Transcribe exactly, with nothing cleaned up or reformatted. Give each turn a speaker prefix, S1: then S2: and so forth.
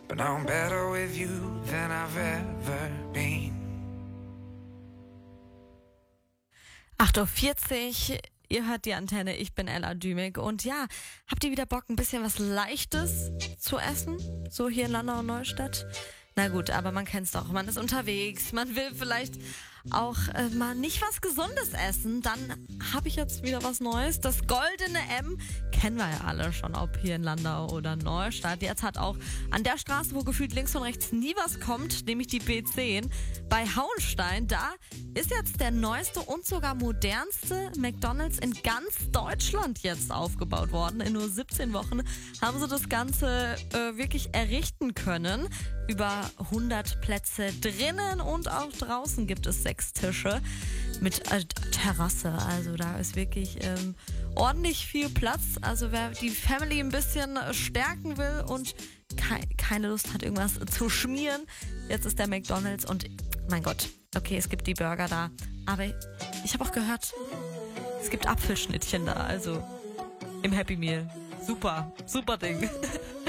S1: but I'm better with you than I've ever been.
S2: acht Uhr vierzig, ihr hört die Antenne, ich bin Ella Dümig und ja, habt ihr wieder Bock, ein bisschen was Leichtes zu essen? So hier in Landau und Neustadt? Na gut, aber man kennt's doch, man ist unterwegs, man will vielleicht auch äh, mal nicht was Gesundes essen, dann habe ich jetzt wieder was Neues. Das Goldene M kennen wir ja alle schon, ob hier in Landau oder Neustadt. Jetzt hat auch an der Straße, wo gefühlt links und rechts nie was kommt, nämlich die B zehn, bei Hauenstein, da ist jetzt der neueste und sogar modernste McDonald's in ganz Deutschland jetzt aufgebaut worden. In nur siebzehn Wochen haben sie das Ganze äh, wirklich errichten können. Über hundert Plätze drinnen und auch draußen gibt es sechs Tische mit äh, Terrasse. Also da ist wirklich ähm, ordentlich viel Platz. Also wer die Family ein bisschen stärken will und ke- keine Lust hat, irgendwas zu schmieren, jetzt ist der McDonald's und mein Gott, okay, es gibt die Burger da, aber ich habe auch gehört, es gibt Apfelschnittchen da, also im Happy Meal. Super, super Ding.